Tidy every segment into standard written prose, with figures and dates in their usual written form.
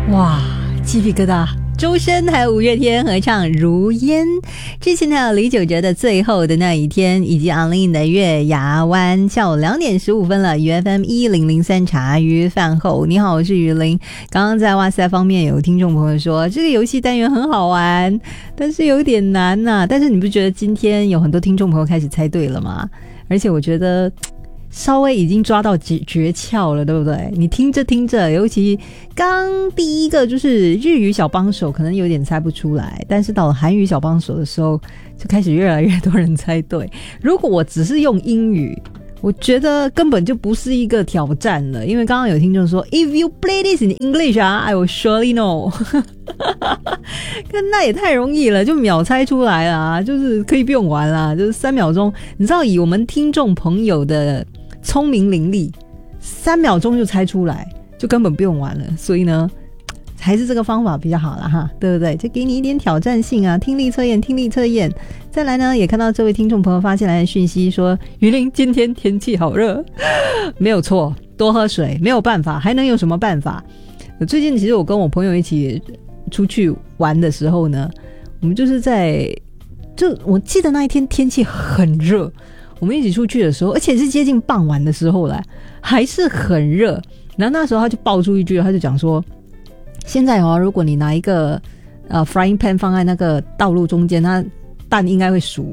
哇，鸡皮疙瘩。周深还有五月天合唱如烟，之前还有李玖哲的最后的那一天，以及昂令的月牙湾。下午2点15分了，UFM 1003茶余饭后，你好，我是于林。刚刚在哇塞方面有听众朋友说这个游戏单元很好玩，但是有点难啊。但是你不觉得今天有很多听众朋友开始猜对了吗？而且我觉得稍微已经抓到诀窍了，对不对？你听着听着，尤其刚第一个就是日语小帮手可能有点猜不出来，但是到了韩语小帮手的时候就开始越来越多人猜对。如果我只是用英语，我觉得根本就不是一个挑战了，因为刚刚有听众说 If you play this in English I will surely know 那也太容易了，就秒猜出来了，就是可以不用玩啦，就是3秒钟。你知道以我们听众朋友的聪明伶俐，3秒钟就猜出来，就根本不用玩了。所以呢还是这个方法比较好啦哈，对不对？就给你一点挑战性啊，听力测验。再来呢，也看到这位听众朋友发进来的讯息说，于林今天天气好热，没有错，多喝水，没有办法，还能有什么办法？最近其实我跟我朋友一起出去玩的时候呢，我们就是我记得那一天天气很热，我们一起出去的时候，而且是接近傍晚的时候来，还是很热。然后那时候他就爆出一句，他就讲说，现在如果你拿一个frying pan 放在那个道路中间，它蛋应该会熟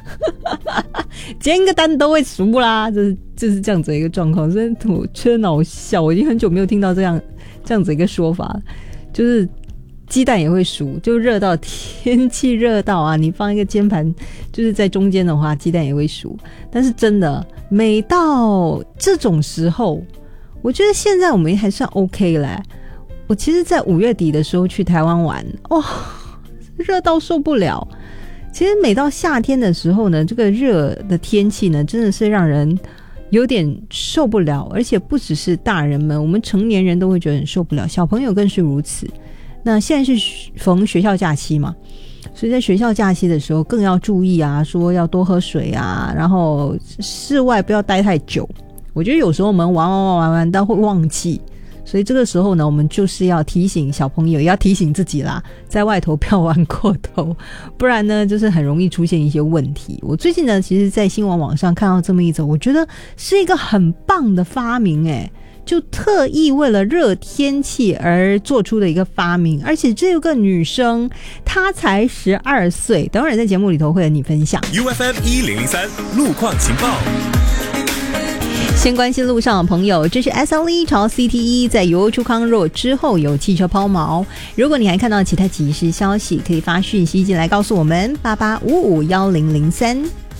煎个蛋都会熟啦，就是这样子一个状况。所以我觉得好笑，我已经很久没有听到这样子一个说法，就是鸡蛋也会熟，就热到天气热到啊，你放一个煎盘就是在中间的话，鸡蛋也会熟。但是真的每到这种时候，我觉得现在我们还算 OK 嘞。我其实在5月底的时候去台湾玩，哇，热到受不了。其实每到夏天的时候呢，这个热的天气呢，真的是让人有点受不了，而且不只是大人们，我们成年人都会觉得很受不了，小朋友更是如此。那现在是逢学校假期嘛，所以在学校假期的时候更要注意啊，说要多喝水啊，然后室外不要待太久。我觉得有时候我们玩到会忘记，所以这个时候呢，我们就是要提醒小朋友，也要提醒自己啦，在外头不要玩过头，不然呢就是很容易出现一些问题。我最近呢，其实在新闻网上看到这么一则，我觉得是一个很棒的发明就特意为了热天气而做出的一个发明，而且这个女生她才12岁，等会儿在节目里头会和你分享。 UFM 1003路况情报。 先关心路上的朋友，这是 SLE 朝 CT1 在油出康若之后有汽车抛锚。如果你还看到其他即时消息，可以发讯息进来告诉我们88551003。